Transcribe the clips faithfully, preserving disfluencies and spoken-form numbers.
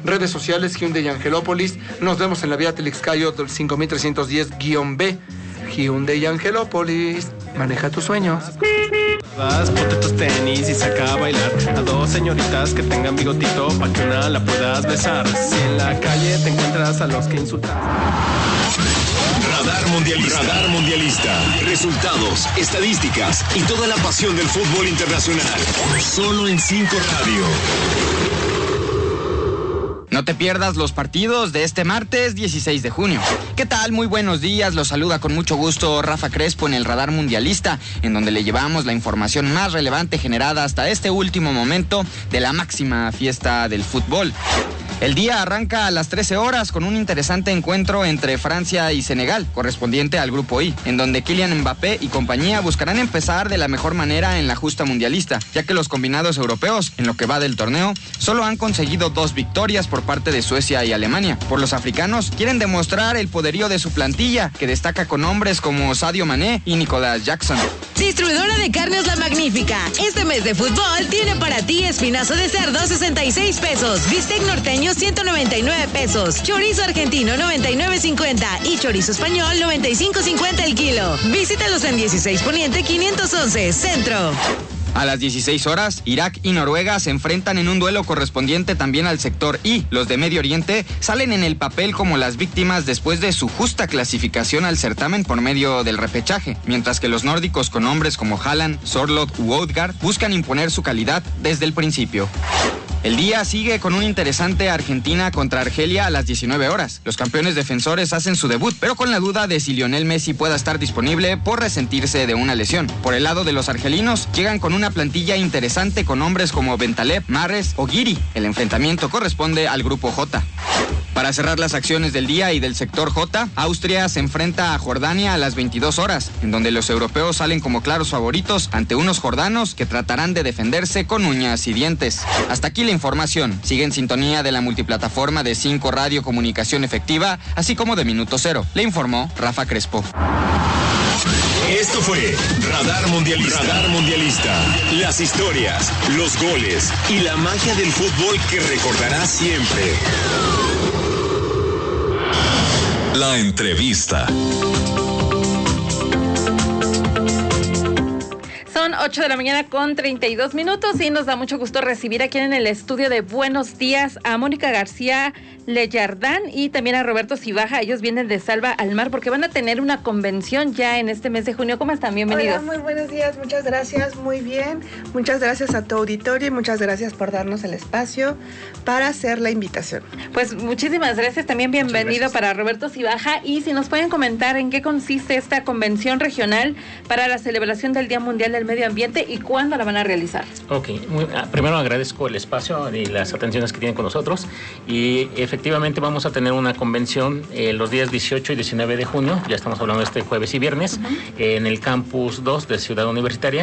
redes sociales Hyundai Angelópolis. Nos vemos en la vía Telixcayo cinco mil trescientos diez guión-B. Hyundai Angelópolis, maneja tus sueños. Ponte tus tenis y saca a bailar a dos señoritas que tengan bigotito para que una la puedas besar. Si en la calle te encuentras a los que insultan. Radar Mundialista. Radar Mundialista. Resultados, estadísticas y toda la pasión del fútbol internacional. Solo en cinco Radio. No te pierdas los partidos de este martes dieciséis de junio. ¿Qué tal? Muy buenos días. Los saluda con mucho gusto Rafa Crespo en el Radar Mundialista, en donde le llevamos la información más relevante generada hasta este último momento de la máxima fiesta del fútbol. El día arranca a las trece horas con un interesante encuentro entre Francia y Senegal, correspondiente al Grupo I, en donde Kylian Mbappé y compañía buscarán empezar de la mejor manera en la justa mundialista, ya que los combinados europeos, en lo que va del torneo, solo han conseguido dos victorias por parte de Suecia y Alemania. Por los africanos, quieren demostrar el poderío de su plantilla, que destaca con hombres como Sadio Mané y Nicolas Jackson. Distribuidora de carnes La Magnífica. Este mes de fútbol tiene para ti espinazo de cerdo sesenta y seis pesos, bistec norteño ciento noventa y nueve pesos, chorizo argentino noventa y nueve cincuenta y chorizo español noventa y cinco cincuenta el kilo. Visítalos en dieciséis Poniente quinientos once, Centro. A las dieciséis horas, Irak y Noruega se enfrentan en un duelo correspondiente también al sector I. Los de Medio Oriente salen en el papel como las víctimas después de su justa clasificación al certamen por medio del repechaje, mientras que los nórdicos con hombres como Haaland, Sorloth u Odegaard buscan imponer su calidad desde el principio. El día sigue con un interesante Argentina contra Argelia a las diecinueve horas. Los campeones defensores hacen su debut, pero con la duda de si Lionel Messi pueda estar disponible por resentirse de una lesión. Por el lado de los argelinos, llegan con una plantilla interesante con hombres como Bentaleb, Mahrez o Guiri. El enfrentamiento corresponde al Grupo J. Para cerrar las acciones del día y del sector J, Austria se enfrenta a Jordania a las veintidós horas, en donde los europeos salen como claros favoritos ante unos jordanos que tratarán de defenderse con uñas y dientes. Hasta aquí la información. Sigue en sintonía de la multiplataforma de cinco Radio Comunicación Efectiva, así como de Minuto Cero. Le informó Rafa Crespo. Esto fue Radar Mundialista. Radar Mundialista. Las historias, los goles y la magia del fútbol que recordarás siempre. La entrevista. Son ocho de la mañana con treinta y dos minutos y nos da mucho gusto recibir aquí en el estudio de Buenos Días a Mónica García Leyardán y también a Roberto Cibaja. Ellos vienen de Salva al Mar porque van a tener una convención ya en este mes de junio. ¿Cómo están? Bienvenidos. Hola, muy buenos días, muchas gracias, muy bien. Muchas gracias a tu auditorio y muchas gracias por darnos el espacio para hacer la invitación. Pues muchísimas gracias, también bienvenido para Roberto Cibaja. Y si nos pueden comentar en qué consiste esta convención regional para la celebración del Día Mundial del Medio Ambiente y cuándo la van a realizar. Ok, muy, primero agradezco el espacio y las atenciones que tienen con nosotros y efectivamente Efectivamente vamos a tener una convención eh, los días dieciocho y diecinueve de junio, ya estamos hablando de este jueves y viernes, uh-huh. eh, en el campus dos de Ciudad Universitaria,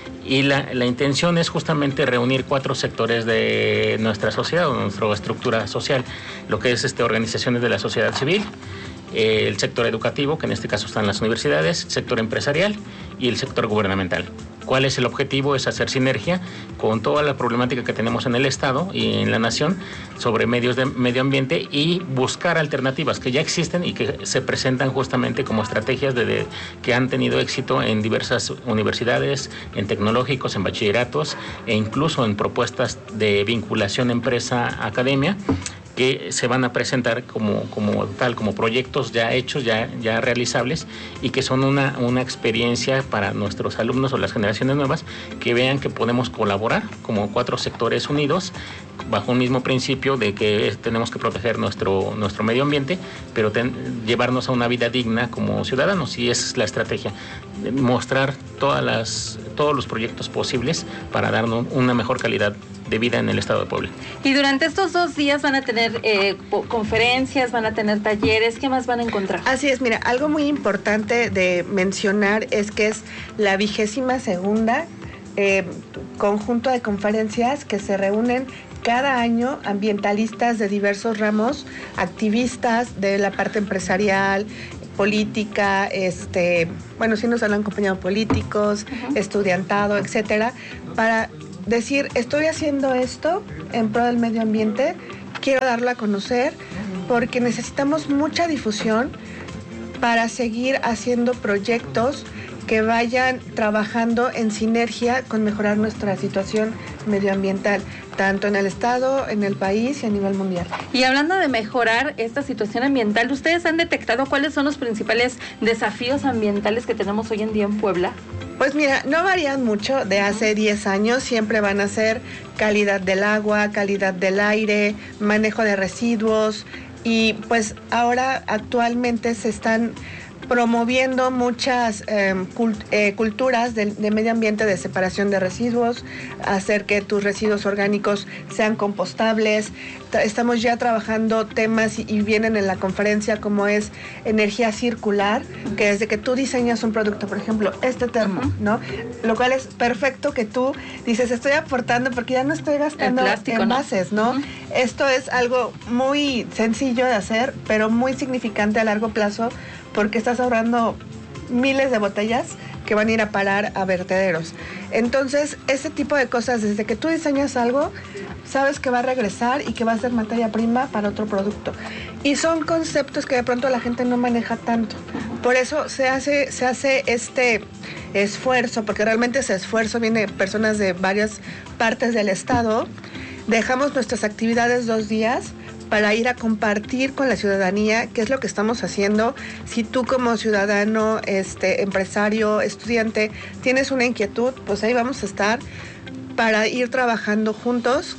y la, la intención es justamente reunir cuatro sectores de nuestra sociedad, o nuestra estructura social, lo que es este, organizaciones de la sociedad civil, eh, el sector educativo, que en este caso están las universidades, el sector empresarial y el sector gubernamental. ¿Cuál es el objetivo? Es hacer sinergia con toda la problemática que tenemos en el Estado y en la Nación sobre medios de medio ambiente y buscar alternativas que ya existen y que se presentan justamente como estrategias de, de, que han tenido éxito en diversas universidades, en tecnológicos, en bachilleratos e incluso en propuestas de vinculación empresa-academia, que se van a presentar como, como tal, como proyectos ya hechos, ya, ya realizables y que son una, una experiencia para nuestros alumnos o las generaciones nuevas que vean que podemos colaborar como cuatro sectores unidos bajo un mismo principio de que tenemos que proteger nuestro, nuestro medio ambiente, pero ten, llevarnos a una vida digna como ciudadanos, y esa es la estrategia, mostrar todas las, todos los proyectos posibles para darnos una mejor calidad de vida en el estado de Puebla. Y durante estos dos días van a tener eh, conferencias, van a tener talleres, ¿qué más van a encontrar? Así es, mira, algo muy importante de mencionar es que es la vigésima segunda eh, conjunto de conferencias que se reúnen cada año ambientalistas de diversos ramos, activistas de la parte empresarial, política, este, bueno, sí nos han acompañado políticos, uh-huh. estudiantado, etcétera, para decir, estoy haciendo esto en pro del medio ambiente, quiero darlo a conocer porque necesitamos mucha difusión para seguir haciendo proyectos que vayan trabajando en sinergia con mejorar nuestra situación medioambiental, tanto en el estado, en el país y a nivel mundial. Y hablando de mejorar esta situación ambiental, ¿ustedes han detectado cuáles son los principales desafíos ambientales que tenemos hoy en día en Puebla? Pues mira, no varían mucho de hace diez años, siempre van a ser calidad del agua, calidad del aire, manejo de residuos y pues ahora actualmente se están promoviendo muchas eh, cult, eh, culturas de, de medio ambiente, de separación de residuos, hacer que tus residuos orgánicos sean compostables. Estamos ya trabajando temas y, y vienen en la conferencia como es energía circular, que desde que tú diseñas un producto, por ejemplo, este termo, ¿no? Lo cual es perfecto que tú dices, estoy aportando porque ya no estoy gastando plástico, envases, ¿no? ¿no? Esto es algo muy sencillo de hacer, pero muy significante a largo plazo, porque estás ahorrando miles de botellas que van a ir a parar a vertederos. Entonces, ese tipo de cosas, desde que tú diseñas algo, sabes que va a regresar y que va a ser materia prima para otro producto. Y son conceptos que de pronto la gente no maneja tanto. Por eso se hace, se hace este esfuerzo, porque realmente ese esfuerzo viene de personas de varias partes del estado. Dejamos nuestras actividades dos días para ir a compartir con la ciudadanía qué es lo que estamos haciendo. Si tú como ciudadano, este, empresario, estudiante, tienes una inquietud, pues ahí vamos a estar para ir trabajando juntos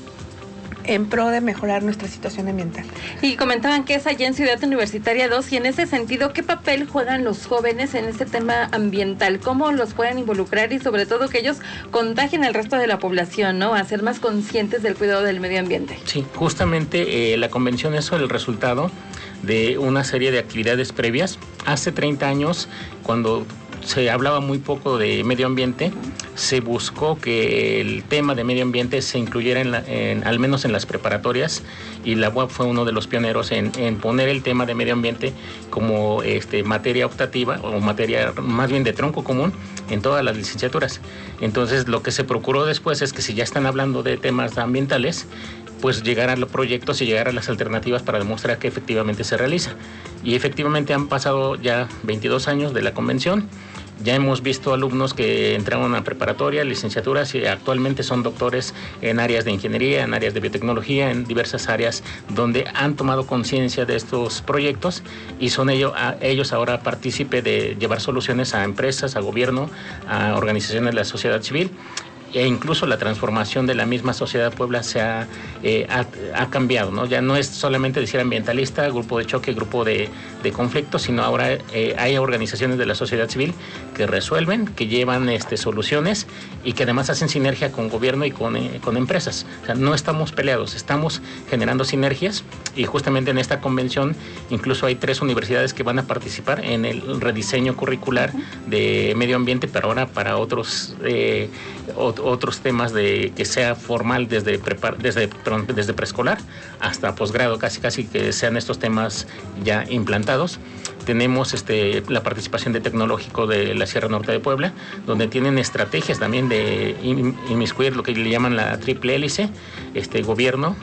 en pro de mejorar nuestra situación ambiental. Y comentaban que es allá en Ciudad Universitaria dos, y en ese sentido, ¿qué papel juegan los jóvenes en este tema ambiental? ¿Cómo los pueden involucrar y sobre todo que ellos contagien al resto de la población, ¿no? A ser más conscientes del cuidado del medio ambiente. Sí, justamente eh, la convención es el resultado de una serie de actividades previas. Hace treinta años, cuando se hablaba muy poco de medio ambiente, se buscó que el tema de medio ambiente se incluyera en, la, en al menos en las preparatorias, y la U A P fue uno de los pioneros en, en poner el tema de medio ambiente como este, materia optativa o materia más bien de tronco común en todas las licenciaturas. Entonces lo que se procuró después es que si ya están hablando de temas ambientales, pues llegar a los proyectos y llegar a las alternativas para demostrar que efectivamente se realiza. Y efectivamente han pasado ya veintidós años de la convención. Ya hemos visto alumnos que entraron a preparatoria, licenciaturas, y actualmente son doctores en áreas de ingeniería, en áreas de biotecnología, en diversas áreas donde han tomado conciencia de estos proyectos, y son ellos, ellos ahora partícipe de llevar soluciones a empresas, a gobierno, a organizaciones de la sociedad civil. E incluso la transformación de la misma sociedad de Puebla se ha, eh, ha, ha cambiado, ¿no? Ya no es solamente decir ambientalista, grupo de choque, grupo de, de conflicto, sino ahora eh, hay organizaciones de la sociedad civil que resuelven, que llevan este, soluciones y que además hacen sinergia con gobierno y con, eh, con empresas. O sea, no estamos peleados, estamos generando sinergias, y justamente en esta convención incluso hay tres universidades que van a participar en el rediseño curricular de medio ambiente, pero ahora para otros eh, otros temas de que sea formal desde prepar, desde desde preescolar hasta posgrado, casi casi que sean estos temas ya implantados. Tenemos este la participación de Tecnológico de la Sierra Norte de Puebla, donde tienen estrategias también de inmiscuir lo que le llaman la triple hélice, este gobierno,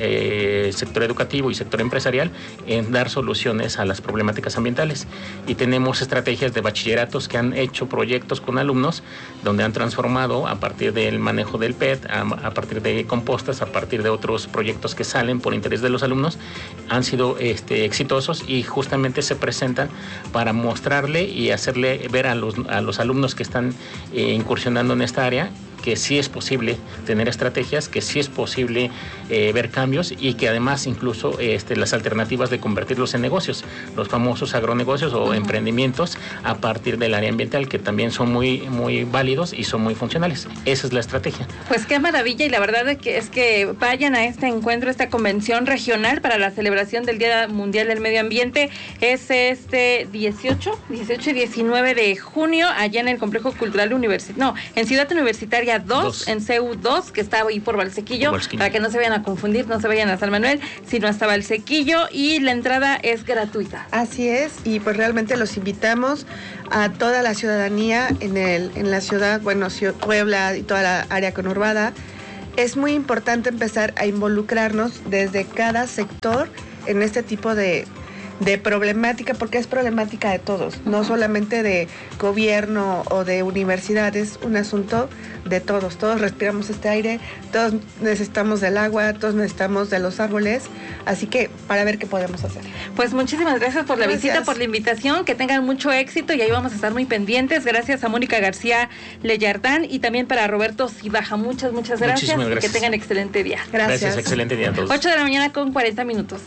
Eh, sector educativo y sector empresarial, en dar soluciones a las problemáticas ambientales. Y tenemos estrategias de bachilleratos que han hecho proyectos con alumnos donde han transformado a partir del manejo del P E T, a, a partir de compostas, a partir de otros proyectos que salen por interés de los alumnos, han sido este, exitosos, y justamente se presentan para mostrarle y hacerle ver a los, a los alumnos que están eh, incursionando en esta área que sí es posible tener estrategias, que sí es posible eh, ver cambios, y que además incluso este, las alternativas de convertirlos en negocios, los famosos agronegocios o uh-huh. emprendimientos a partir del área ambiental, que también son muy, muy válidos y son muy funcionales. Esa es la estrategia. Pues qué maravilla, y la verdad es que, es que vayan a este encuentro, esta convención regional para la celebración del Día Mundial del Medio Ambiente. Es este dieciocho, dieciocho y diecinueve de junio, allá en el Complejo Cultural Universitario, no, en Ciudad Universitaria dos, en C U dos, que está ahí por Valsequillo, para que no se vayan a confundir, no se vayan a San Manuel, sino hasta Valsequillo, y la entrada es gratuita. Así es, y pues realmente los invitamos a toda la ciudadanía en el en la ciudad, bueno, Puebla y toda la área conurbada. es muy importante empezar a involucrarnos desde cada sector en este tipo de, de problemática, porque es problemática de todos, no solamente de gobierno o de universidades, un asunto de todos. Todos respiramos este aire, todos necesitamos del agua, todos necesitamos de los árboles, así que para ver qué podemos hacer. Pues muchísimas gracias por la Gracias. visita, por la invitación, que tengan mucho éxito y ahí vamos a estar muy pendientes. Gracias a Mónica García Leyardán y también para Roberto Cibaja. Muchas, muchas gracias. Muchísimas gracias. Que tengan excelente día. Gracias. Gracias, excelente día a todos. ocho de la mañana con cuarenta minutos.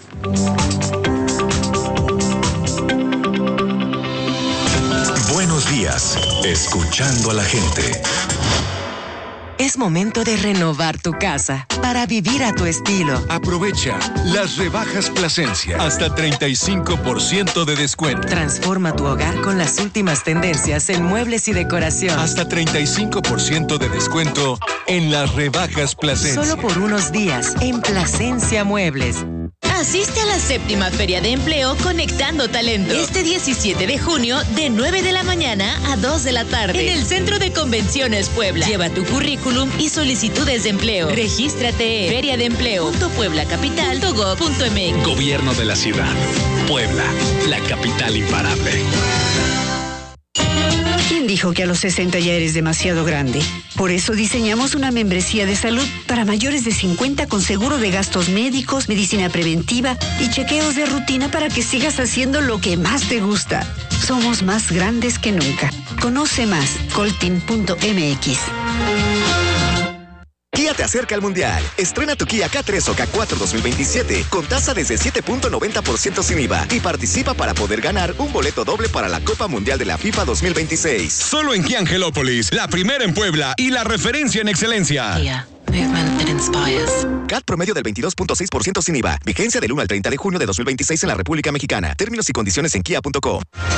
Buenos días, escuchando a la gente. Es momento de renovar tu casa para vivir a tu estilo. Aprovecha las rebajas Plasencia. Hasta treinta y cinco por ciento de descuento. Transforma tu hogar con las últimas tendencias en muebles y decoración. Hasta treinta y cinco por ciento de descuento en las rebajas Plasencia. Solo por unos días en Plasencia Muebles. Asiste a la séptima Feria de Empleo Conectando Talento. Este diecisiete de junio, de nueve de la mañana a dos de la tarde. En el Centro de Convenciones Puebla. Lleva tu currículum y solicitudes de empleo. Regístrate en feria de empleo punto puebla capital punto gob punto eme equis. Gobierno de la ciudad. Puebla, la capital imparable. ¿Quién dijo que a los sesenta ya eres demasiado grande? Por eso diseñamos una membresía de salud para mayores de cincuenta con seguro de gastos médicos, medicina preventiva y chequeos de rutina para que sigas haciendo lo que más te gusta. Somos más grandes que nunca. Conoce más, coltin punto eme equis. Kia te acerca al Mundial. Estrena tu Kia K tres o K cuatro dos mil veintisiete con tasa desde siete punto noventa por ciento sin I V A y participa para poder ganar un boleto doble para la Copa Mundial de la FIFA dos mil veintiséis. Solo en Kia Angelópolis, la primera en Puebla y la referencia en excelencia. Kia, movement that inspires. C A T promedio del veintidós punto seis por ciento sin I V A. Vigencia del uno al treinta de junio de dos mil veintiséis en la República Mexicana. Términos y condiciones en kia punto com.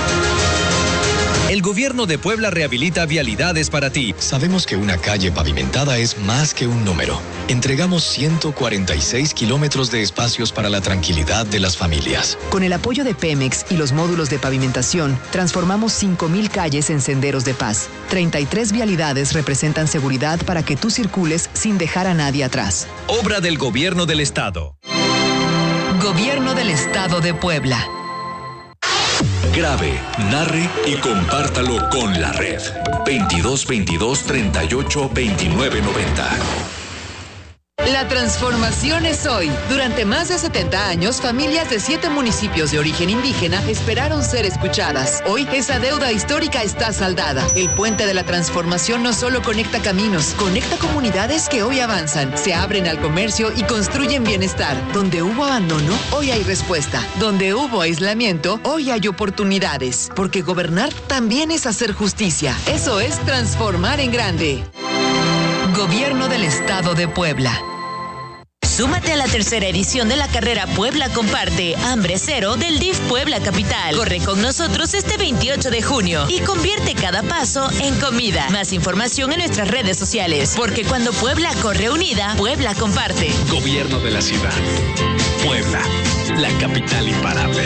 El gobierno de Puebla rehabilita vialidades para ti. Sabemos que una calle pavimentada es más que un número. Entregamos ciento cuarenta y seis kilómetros de espacios para la tranquilidad de las familias. Con el apoyo de Pemex y los módulos de pavimentación, transformamos cinco mil calles en senderos de paz. treinta y tres vialidades representan seguridad para que tú circules sin dejar a nadie atrás. Obra del Gobierno del Estado. Gobierno del Estado de Puebla. Grabe, narre y compártalo con la red. veintidós veintidós treinta y ocho veintinueve noventa. La transformación es hoy. Durante más de setenta años, familias de siete municipios de origen indígena esperaron ser escuchadas. Hoy, esa deuda histórica está saldada. El puente de la transformación no solo conecta caminos, conecta comunidades que hoy avanzan, se abren al comercio y construyen bienestar. Donde hubo abandono, hoy hay respuesta. Donde hubo aislamiento, hoy hay oportunidades. Porque gobernar también es hacer justicia. Eso es transformar en grande. Gobierno del Estado de Puebla. Súmate a la tercera edición de la carrera Puebla Comparte, Hambre Cero del D I F Puebla Capital. Corre con nosotros este veintiocho de junio y convierte cada paso en comida. Más información en nuestras redes sociales, porque cuando Puebla corre unida, Puebla comparte. Gobierno de la ciudad. Puebla, la capital imparable.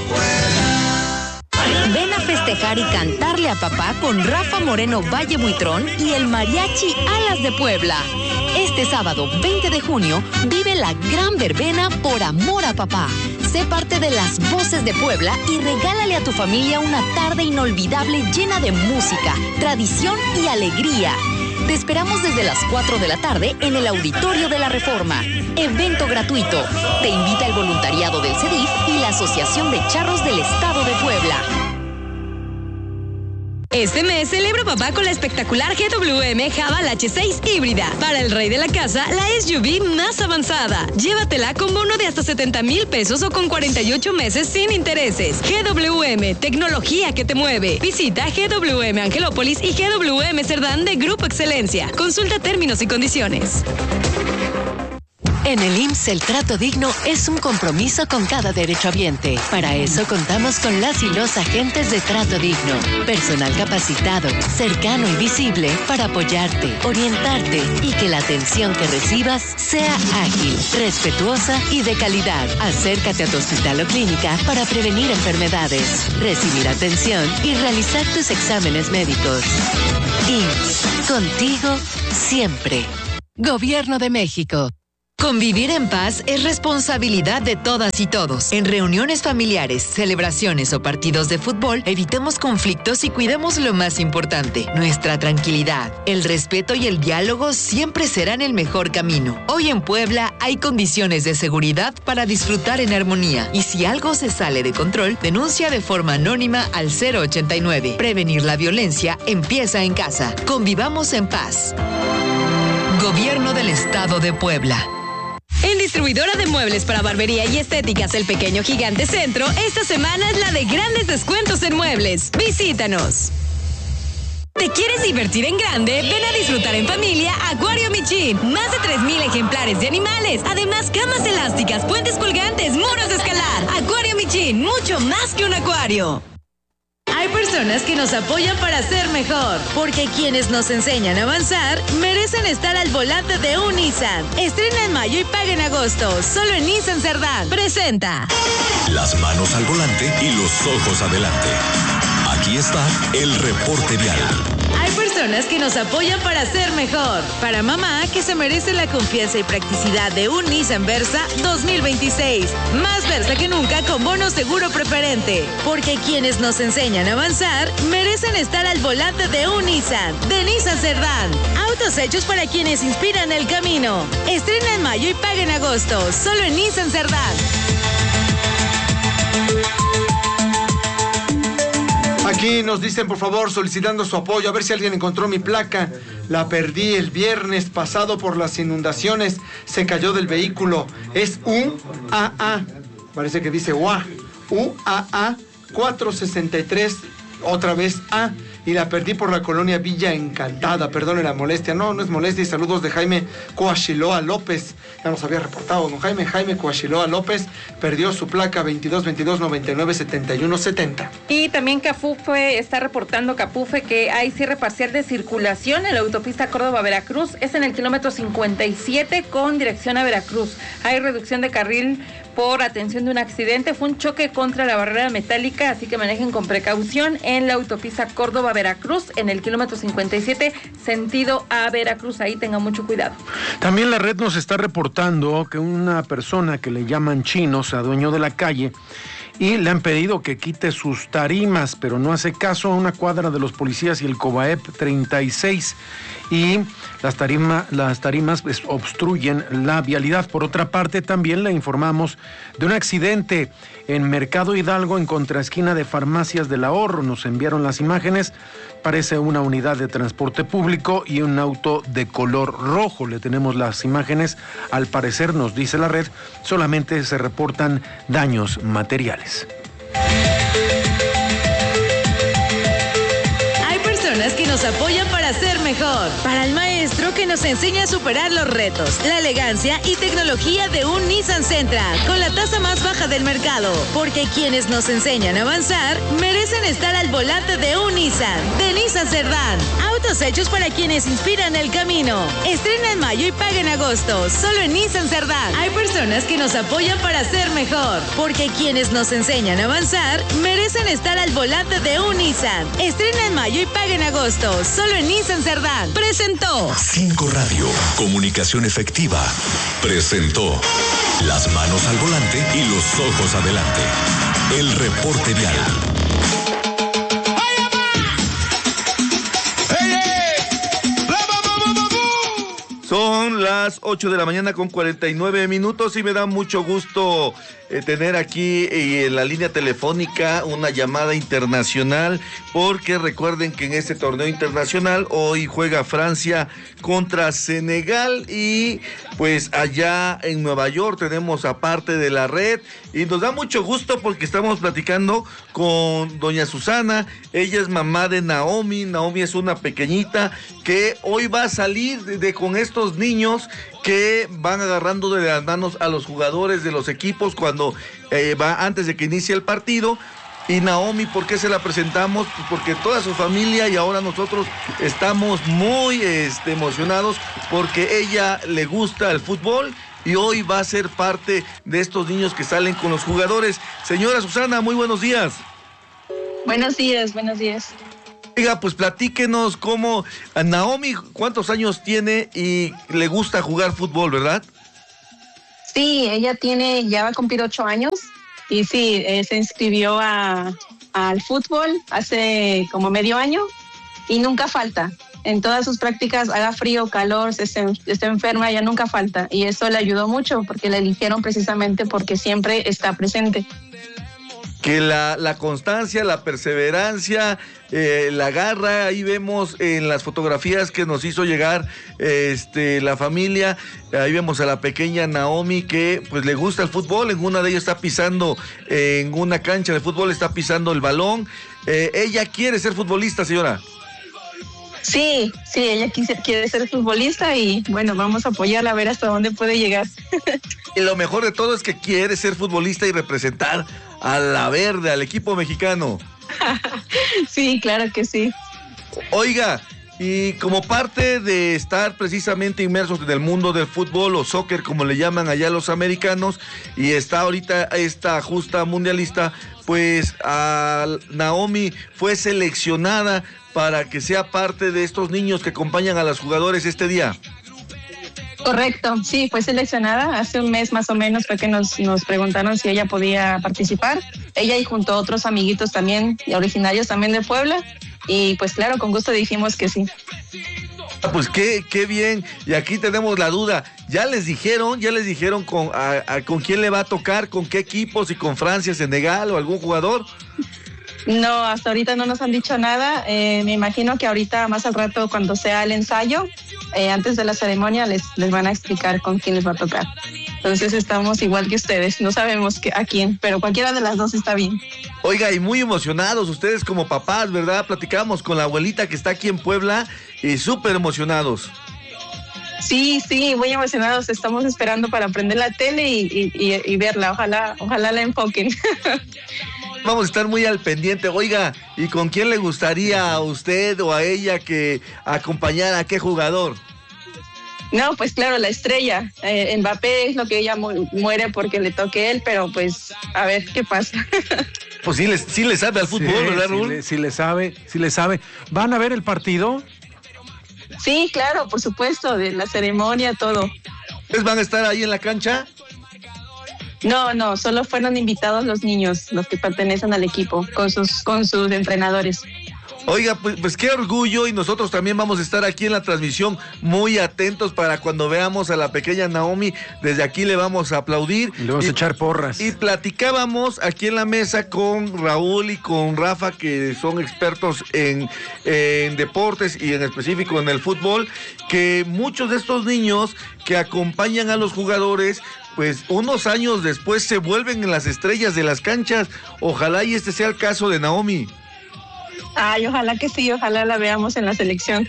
Ven a festejar y cantarle a papá con Rafa Moreno Valle Buitrón y el Mariachi Alas de Puebla. Este sábado veinte de junio vive la gran verbena por amor a papá. Sé parte de las voces de Puebla y regálale a tu familia una tarde inolvidable llena de música, tradición y alegría. Te esperamos desde las cuatro de la tarde en el Auditorio de la Reforma. Evento gratuito. Te invita el voluntariado del C E D I F y la Asociación de Charros del Estado de Puebla. Este mes celebra papá con la espectacular G W M Haval H seis híbrida. Para el rey de la casa, la S U V más avanzada. Llévatela con bono de hasta setenta mil pesos o con cuarenta y ocho meses sin intereses. G W M, tecnología que te mueve. Visita G W M Angelópolis y G W M Cerdán de Grupo Excelencia. Consulta términos y condiciones. En el I M S S el trato digno es un compromiso con cada derechohabiente. Para eso contamos con las y los agentes de trato digno. Personal capacitado, cercano y visible para apoyarte, orientarte y que la atención que recibas sea ágil, respetuosa y de calidad. Acércate a tu hospital o clínica para prevenir enfermedades, recibir atención y realizar tus exámenes médicos. I M S S, contigo siempre. Gobierno de México. Convivir en paz es responsabilidad de todas y todos. En reuniones familiares, celebraciones o partidos de fútbol, evitemos conflictos y cuidemos lo más importante, nuestra tranquilidad. El respeto y el diálogo siempre serán el mejor camino. Hoy en Puebla hay condiciones de seguridad para disfrutar en armonía. Y si algo se sale de control, denuncia de forma anónima al cero ochenta y nueve. Prevenir la violencia empieza en casa. Convivamos en paz. Gobierno del Estado de Puebla. En distribuidora de muebles para barbería y estéticas El Pequeño Gigante Centro, esta semana es la de grandes descuentos en muebles. Visítanos. ¿Te quieres divertir en grande? Ven a disfrutar en familia Acuario Michin. Más de tres mil ejemplares de animales. Además, camas elásticas, puentes colgantes, muros de escalar. Acuario Michin, mucho más que un acuario. Hay personas que nos apoyan para ser mejor, porque quienes nos enseñan a avanzar merecen estar al volante de un Nissan. Estrena en mayo y paga en agosto, solo en Nissan Cerdán. Presenta. Las manos al volante y los ojos adelante. Aquí está el reporte vial. Hay personas que nos apoyan para ser mejor. Para mamá, que se merece la confianza y practicidad de un Nissan Versa dos mil veintiséis. Más Versa que nunca con bono seguro preferente. Porque quienes nos enseñan a avanzar merecen estar al volante de un Nissan. De Nissan Cerdán. Autos hechos para quienes inspiran el camino. Estrena en mayo y paga en agosto. Solo en Nissan Cerdán. Aquí nos dicen, por favor, solicitando su apoyo, a ver si alguien encontró mi placa. La perdí el viernes pasado por las inundaciones. Se cayó del vehículo. Es U A A. Parece que dice U A. U A A cuatrocientos sesenta y tres. Otra vez A. Y la perdí por la colonia Villa Encantada. Perdone la molestia. No, no es molestia. Y saludos de Jaime Coachiloa López. Ya nos había reportado don Jaime. Jaime Coachiloa López perdió su placa veintidós veintidós noventa y nueve setenta y uno setenta. Y también Capufe está reportando, Capufe, que hay cierre parcial de circulación en la autopista Córdoba-Veracruz. Es en el kilómetro cincuenta y siete con dirección a Veracruz. Hay reducción de carril por atención de un accidente. Fue un choque contra la barrera metálica, así que manejen con precaución en la autopista Córdoba-Veracruz, en el kilómetro cincuenta y siete, sentido a Veracruz. Ahí tengan mucho cuidado. También la red nos está reportando que una persona que le llaman Chino se adueñó de la calle y le han pedido que quite sus tarimas, pero no hace caso. A una cuadra de los policías y el Cobaep treinta y seis, y las, tarima, las tarimas pues, obstruyen la vialidad. Por otra parte, también le informamos de un accidente en Mercado Hidalgo, en contraesquina de Farmacias del Ahorro. Nos enviaron las imágenes. Parece una unidad de transporte público y un auto de color rojo. Le tenemos las imágenes. Al parecer, nos dice la red, solamente se reportan daños materiales. Que nos apoyan para ser mejor. Para el maestro que nos enseña a superar los retos. La elegancia y tecnología de un Nissan Sentra, con la tasa más baja del mercado. Porque quienes nos enseñan a avanzar merecen estar al volante de un Nissan. De Nissan Cerdán. Autos hechos para quienes inspiran el camino. Estrena en mayo y paga en agosto. Solo en Nissan Cerdán. Hay personas que nos apoyan para ser mejor. Porque quienes nos enseñan a avanzar merecen estar al volante de un Nissan. Estrena en mayo y paga en agosto, solo en Nissan Cerdán. Presentó Cinco Radio, comunicación efectiva. Presentó las manos al volante y los ojos adelante. El reporte vial. Son las ocho de la mañana con cuarenta y nueve minutos y me da mucho gusto eh, tener aquí eh, en la línea telefónica una llamada internacional, porque recuerden que en este torneo internacional hoy juega Francia contra Senegal, y pues allá en Nueva York tenemos a parte de la red, y nos da mucho gusto porque estamos platicando con doña Susana. Ella es mamá de Naomi. Naomi es una pequeñita que hoy va a salir de, de con estos niños que van agarrando de las manos a los jugadores de los equipos cuando eh, va antes de que inicie el partido. Y Naomi, ¿por qué se la presentamos? Pues porque toda su familia y ahora nosotros estamos muy este, emocionados porque ella le gusta el fútbol y hoy va a ser parte de estos niños que salen con los jugadores. Señora Susana, muy buenos días. Buenos días, buenos días. Oiga, pues platíquenos cómo Naomi, cuántos años tiene y le gusta jugar fútbol, ¿verdad? Sí, ella tiene, ya va a cumplir ocho años y sí, eh, se inscribió a, al fútbol hace como medio año y nunca falta. En todas sus prácticas, haga frío, calor, se esté, esté enferma, ella nunca falta. Y eso le ayudó mucho porque la eligieron precisamente porque siempre está presente. Que la, la constancia, la perseverancia, eh, la garra, ahí vemos en las fotografías que nos hizo llegar este, la familia, ahí vemos a la pequeña Naomi que pues le gusta el fútbol, en una de ellas está pisando, eh, en una cancha de fútbol está pisando el balón, eh, ella quiere ser futbolista, señora. Sí, sí, ella quise, quiere ser futbolista y bueno, vamos a apoyarla a ver hasta dónde puede llegar. Y lo mejor de todo es que quiere ser futbolista y representar a la verde, al equipo mexicano. Sí, claro que sí. Oiga, y como parte de estar precisamente inmersos en el mundo del fútbol o soccer, como le llaman allá los americanos, y está ahorita esta justa mundialista, pues a Naomi fue seleccionada para que sea parte de estos niños que acompañan a los jugadores este día. Correcto, sí, fue seleccionada hace un mes más o menos, fue que nos, nos preguntaron si ella podía participar, ella y junto a otros amiguitos también, originarios también de Puebla, y pues claro, con gusto dijimos que sí. Pues qué, qué bien, y aquí tenemos la duda, ¿ya les dijeron, ya les dijeron con, a, a, con quién le va a tocar, con qué equipos, si con Francia, Senegal o algún jugador? No, hasta ahorita no nos han dicho nada. Eh, me imagino que ahorita, más al rato, cuando sea el ensayo, eh, antes de la ceremonia, les, les van a explicar con quién les va a tocar. Entonces estamos igual que ustedes, no sabemos que, a quién, pero cualquiera de las dos está bien. Oiga, y muy emocionados ustedes como papás, ¿verdad? Platicamos con la abuelita que está aquí en Puebla y súper emocionados. Sí, sí, muy emocionados. Estamos esperando para prender la tele y, y, y, y verla. Ojalá, ojalá la enfoquen. Vamos a estar muy al pendiente. Oiga, ¿y con quién le gustaría a usted o a ella que acompañara a qué jugador? No, pues claro, la estrella. Eh, Mbappé es lo que ella mu- muere porque le toque él, pero pues a ver qué pasa. Pues sí le, sí le sabe al fútbol, sí, ¿verdad, Raúl? Sí le, sí le sabe, sí le sabe. ¿Van a ver el partido? Sí, claro, por supuesto, de la ceremonia, todo. ¿Ustedes van a estar ahí en la cancha? No, no, solo fueron invitados los niños, los que pertenecen al equipo, con sus, con sus entrenadores. Oiga, pues, pues qué orgullo, y nosotros también vamos a estar aquí en la transmisión muy atentos para cuando veamos a la pequeña Naomi. Desde aquí le vamos a aplaudir. Y le vamos y, a echar porras. Y platicábamos aquí en la mesa con Raúl y con Rafa, que son expertos en, en deportes y en específico en el fútbol, que muchos de estos niños que acompañan a los jugadores, pues unos años después se vuelven en las estrellas de las canchas. Ojalá y este sea el caso de Naomi. Ay, ojalá que sí, ojalá la veamos en la selección.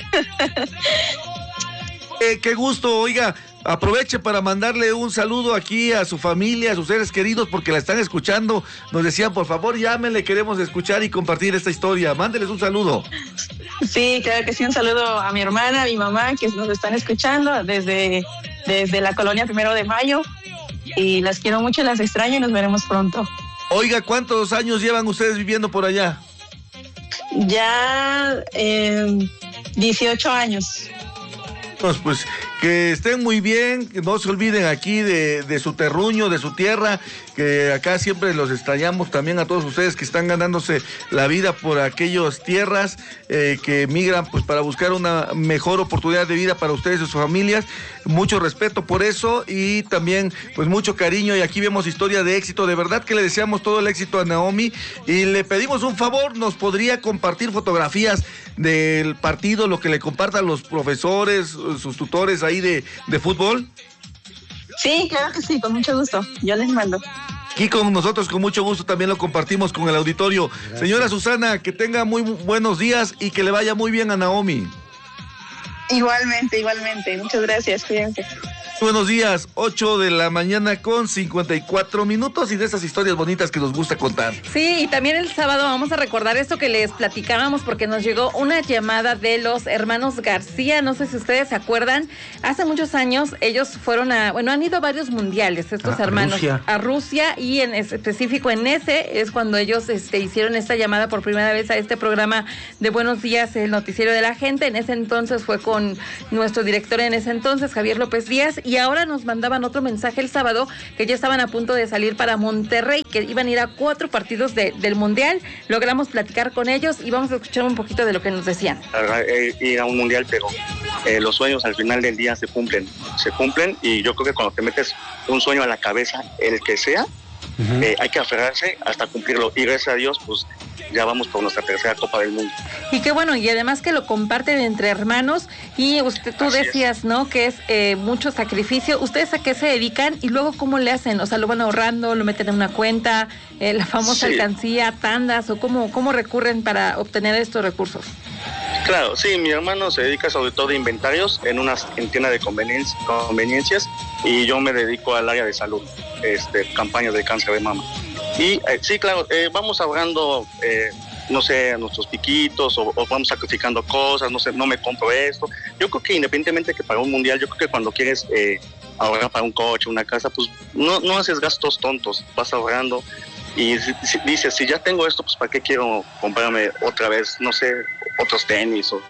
eh, qué gusto, oiga, aproveche para mandarle un saludo aquí a su familia, a sus seres queridos, porque la están escuchando. Nos decían, por favor, llámenle, queremos escuchar y compartir esta historia. Mándeles un saludo. Sí, claro que sí, un saludo a mi hermana, a mi mamá, que nos están escuchando desde, desde la colonia Primero de Mayo. Y las quiero mucho, las extraño y nos veremos pronto. Oiga, ¿cuántos años llevan ustedes viviendo por allá? Ya eh, dieciocho años. Pues, pues que estén muy bien, que no se olviden aquí de, de su terruño, de su tierra, que acá siempre los extrañamos también a todos ustedes que están ganándose la vida por aquellas tierras, eh, que migran pues para buscar una mejor oportunidad de vida para ustedes y sus familias. Mucho respeto por eso y también pues mucho cariño, y aquí vemos historia de éxito. De verdad que le deseamos todo el éxito a Naomi y le pedimos un favor, ¿nos podría compartir fotografías del partido, lo que le compartan los profesores, sus tutores ahí de, de fútbol? Sí, claro que sí, con mucho gusto, yo les mando. Aquí con nosotros, con mucho gusto, también lo compartimos con el auditorio. Gracias. Señora Susana, que tenga muy buenos días y que le vaya muy bien a Naomi. Igualmente, igualmente, muchas gracias, cuídense. Buenos días, ocho de la mañana con cincuenta y cuatro minutos y de esas historias bonitas que nos gusta contar. Sí, y también el sábado vamos a recordar esto que les platicábamos porque nos llegó una llamada de los hermanos García, no sé si ustedes se acuerdan, hace muchos años ellos fueron a, bueno, han ido a varios mundiales estos a hermanos, Rusia. a Rusia y en específico en ese es cuando ellos este, hicieron esta llamada por primera vez a este programa de Buenos Días, el noticiero de la gente. En ese entonces fue con nuestro director en ese entonces, Javier López Díaz, y ahora nos mandaban otro mensaje el sábado que ya estaban a punto de salir para Monterrey, que iban a ir a cuatro partidos de, del Mundial. Logramos platicar con ellos y vamos a escuchar un poquito de lo que nos decían. Ir a un Mundial, pero eh, los sueños al final del día se cumplen, se cumplen y yo creo que cuando te metes un sueño a la cabeza, el que sea, uh-huh. eh, hay que aferrarse hasta cumplirlo y gracias a Dios, pues ya vamos por nuestra tercera Copa del Mundo. Y qué bueno, y además que lo comparten entre hermanos y usted, tú Así decías, es. ¿no? Que es eh, mucho sacrificio. ¿Ustedes a qué se dedican y luego cómo le hacen? O sea, ¿lo van ahorrando, lo meten en una cuenta, eh, la famosa sí. alcancía, tandas o cómo, cómo recurren para obtener estos recursos? Claro, sí, mi hermano se dedica sobre todo a inventarios en una en tienda de conveniencias, conveniencias y yo me dedico al área de salud, este, campañas de cáncer de mama. Y eh, sí, claro, eh, vamos ahorrando, eh, no sé, nuestros piquitos o, o vamos sacrificando cosas, no sé, no me compro esto. Yo creo que independientemente que para un mundial, yo creo que cuando quieres eh, ahorrar para un coche, una casa, pues no, no haces gastos tontos, vas ahorrando y si, si, dices, si ya tengo esto, pues ¿para qué quiero comprarme otra vez, no sé, otros tenis o...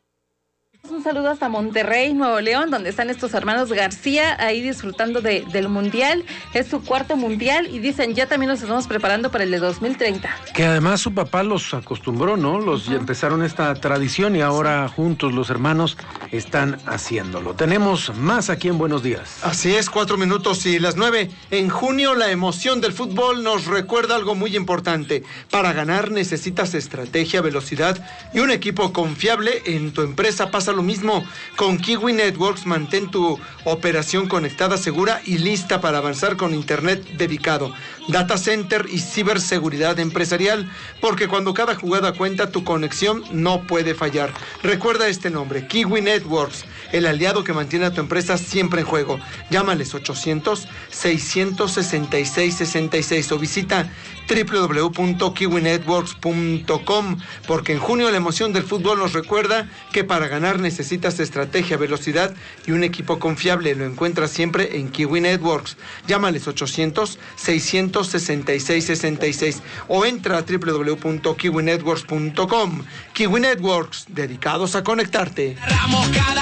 Un saludo hasta Monterrey, Nuevo León, donde están estos hermanos García ahí disfrutando de, del Mundial. Es su cuarto Mundial y dicen, ya también nos estamos preparando para el de dos mil treinta. Que además su papá los acostumbró, ¿no? Los uh-huh. empezaron esta tradición y ahora juntos los hermanos están haciéndolo. Tenemos más aquí en Buenos Días. Así es, cuatro minutos y las nueve. En junio la emoción del fútbol nos recuerda algo muy importante. Para ganar necesitas estrategia, velocidad y un equipo confiable. En tu empresa pasa lo mismo. Con Kiwi Networks mantén tu operación conectada, segura y lista para avanzar con internet dedicado, data center y ciberseguridad empresarial, porque cuando cada jugada cuenta, tu conexión no puede fallar. Recuerda este nombre, Kiwi Networks, el aliado que mantiene a tu empresa siempre en juego. Llámales ochocientos, seiscientos sesenta y seis, sesenta y seis o visita doble u doble u doble u punto kiwi networks punto com, porque en junio la emoción del fútbol nos recuerda que para ganar necesitas estrategia, velocidad y un equipo confiable. Lo encuentras siempre en Kiwi Networks. Llámales ochocientos, seiscientos sesenta y seis, sesenta y seis o entra a doble u doble u doble u punto kiwi networks punto com. Kiwi Networks, dedicados a conectarte. Cada